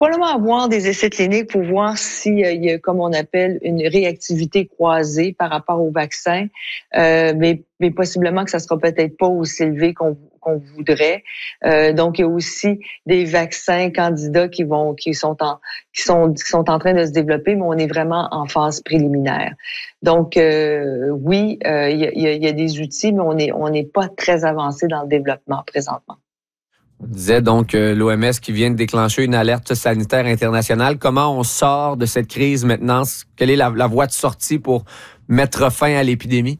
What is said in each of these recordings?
Probablement avoir des essais cliniques pour voir s'il y a, comme on appelle, une réactivité croisée par rapport au vaccin, mais possiblement que ça sera peut-être pas aussi élevé qu'on voudrait. Donc, il y a aussi des vaccins candidats qui sont en train de se développer, mais on est vraiment en phase préliminaire. Donc, oui, il y a des outils, mais on n'est pas très avancé dans le développement présentement. On disait donc l'OMS qui vient de déclencher une alerte sanitaire internationale. Comment on sort de cette crise maintenant? Quelle est la voie de sortie pour mettre fin à l'épidémie?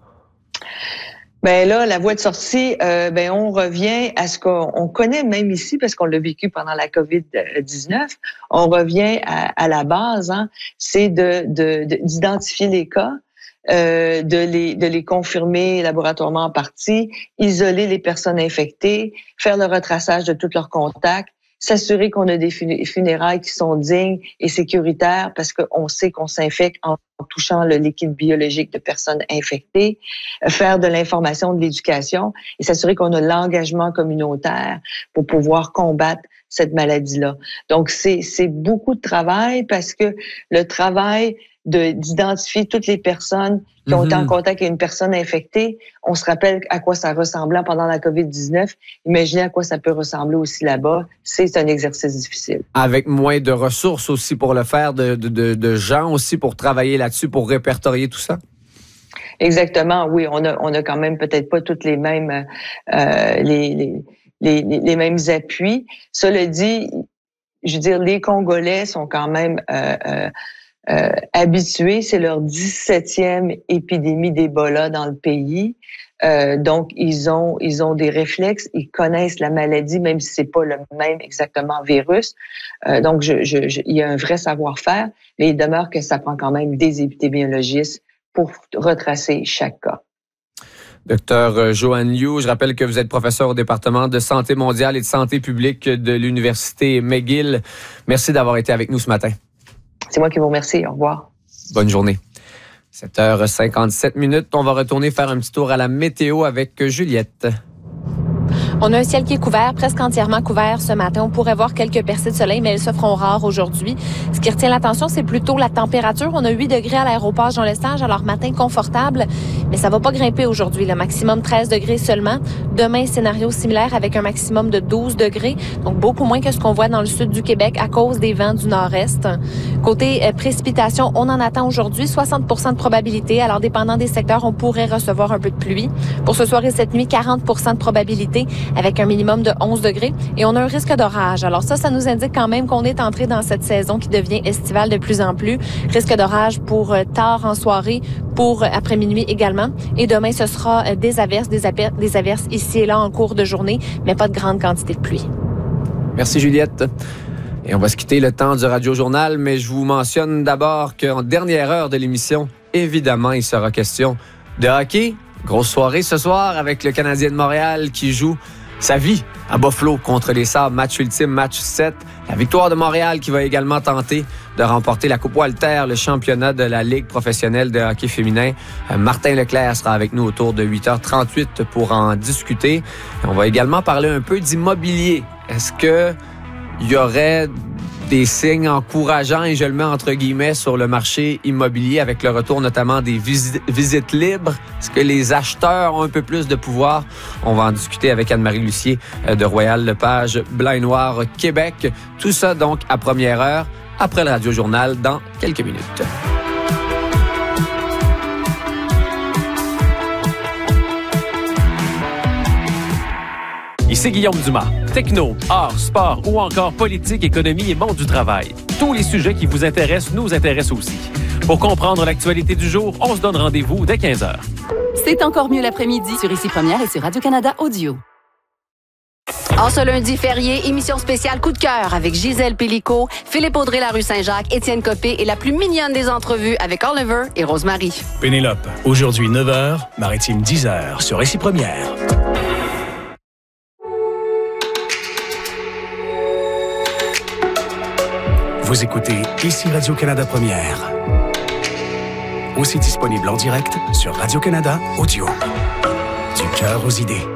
Ben là, la voie de sortie, on revient à ce qu'on connaît même ici, parce qu'on l'a vécu pendant la COVID-19. On revient à la base, c'est d'identifier les cas, de les confirmer laboratoirement en partie, isoler les personnes infectées, faire le retraçage de tous leurs contacts, s'assurer qu'on a des funérailles qui sont dignes et sécuritaires parce qu'on sait qu'on s'infecte en touchant le liquide biologique de personnes infectées, faire de l'information, de l'éducation et s'assurer qu'on a l'engagement communautaire pour pouvoir combattre cette maladie-là. Donc, c'est beaucoup de travail parce que le travail d'identifier toutes les personnes qui ont été en contact avec une personne infectée, on se rappelle à quoi ça ressemblait pendant la COVID-19. Imaginez à quoi ça peut ressembler aussi là-bas. C'est un exercice difficile. Avec moins de ressources aussi pour le faire, de gens aussi pour travailler là-dessus, pour répertorier tout ça? Exactement, oui. On a quand même peut-être pas toutes les mêmes les mêmes appuis. Cela dit, je veux dire, les Congolais sont quand même habitués. C'est leur 17e épidémie d'Ebola dans le pays. Donc, ils ont des réflexes. Ils connaissent la maladie, même si c'est pas le même exactement virus. Donc, il y a un vrai savoir-faire, mais il demeure que ça prend quand même des épidémiologistes pour retracer chaque cas. Docteur Joanne Liu, je rappelle que vous êtes professeur au département de santé mondiale et de santé publique de l'Université McGill. Merci d'avoir été avec nous ce matin. C'est moi qui vous remercie. Au revoir. Bonne journée. 7h57. On va retourner faire un petit tour à la météo avec Juliette. On a un ciel qui est couvert, presque entièrement couvert ce matin. On pourrait voir quelques percées de soleil, mais elles se feront rares aujourd'hui. Ce qui retient l'attention, c'est plutôt la température. On a 8 degrés à l'aéroport Jean-Lestage, alors matin confortable, mais ça va pas grimper aujourd'hui. Le maximum 13 degrés seulement. Demain, scénario similaire avec un maximum de 12 degrés, donc beaucoup moins que ce qu'on voit dans le sud du Québec à cause des vents du nord-est. Côté précipitation, on en attend aujourd'hui 60% de probabilité. Alors, dépendant des secteurs, on pourrait recevoir un peu de pluie. Pour ce soir et cette nuit, 40% de probabilité avec un minimum de 11 degrés. Et on a un risque d'orage. Alors ça nous indique quand même qu'on est entré dans cette saison qui devient estivale de plus en plus. Risque d'orage pour tard en soirée, pour après minuit également. Et demain, ce sera des averses ici et là en cours de journée, mais pas de grande quantité de pluie. Merci Juliette. Et on va se quitter le temps du Radio Journal, mais je vous mentionne d'abord qu'en dernière heure de l'émission, évidemment, il sera question de hockey. Grosse soirée ce soir avec le Canadien de Montréal qui joue sa vie à Buffalo contre les Sabres. Match ultime, match 7. La victoire de Montréal qui va également tenter de remporter la Coupe Walter, le championnat de la Ligue professionnelle de hockey féminin. Martin Leclerc sera avec nous autour de 8h38 pour en discuter. Et on va également parler un peu d'immobilier. Est-ce que il y aurait des signes encourageants, et je le mets entre guillemets, sur le marché immobilier avec le retour notamment des visites libres? Est-ce que les acheteurs ont un peu plus de pouvoir? On va en discuter avec Anne-Marie Lucier de Royal Lepage Blanc et Noir Québec. Tout ça donc à première heure, après le Radio Journal, dans quelques minutes. Ici Guillaume Dumas. Techno, art, sport ou encore politique, économie et monde du travail. Tous les sujets qui vous intéressent nous intéressent aussi. Pour comprendre l'actualité du jour, on se donne rendez-vous dès 15h. C'est encore mieux l'après-midi sur Ici Première et sur Radio-Canada Audio. En ce lundi férié, émission spéciale Coup de cœur avec Gisèle Pélicaud, Philippe Audrey La Rue Saint-Jacques, Étienne Copé et la plus mignonne des entrevues avec Oliver et Rosemary. Pénélope, aujourd'hui 9h, Maritime 10h sur Ici Première. Vous écoutez Ici Radio-Canada Première. Aussi disponible en direct sur Radio-Canada Audio. Du cœur aux idées.